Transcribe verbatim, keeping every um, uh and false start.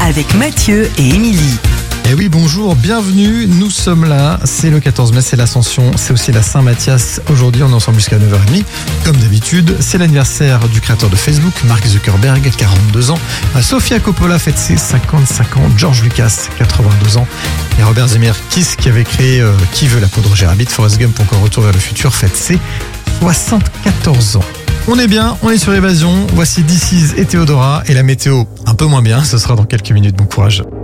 avec Mathieu et Émilie. Eh oui, bonjour, bienvenue, nous sommes là, c'est le quatorze mai, c'est l'Ascension, c'est aussi la Saint-Mathias. Aujourd'hui, on est ensemble jusqu'à neuf heures trente. Comme d'habitude, c'est l'anniversaire du créateur de Facebook, Mark Zuckerberg, quarante-deux ans. Sofia Coppola fête ses cinquante-cinq ans, George Lucas, quatre-vingt-deux ans. Et Robert Zemeckis, qui avait créé euh, Qui veut la peau de Roger Rabbit, Forrest Gump, encore Retour vers le futur, fête ses soixante-quatorze ans. On est bien, on est sur Évasion, voici This Is et Théodora, et la météo un peu moins bien, ce sera dans quelques minutes, bon courage.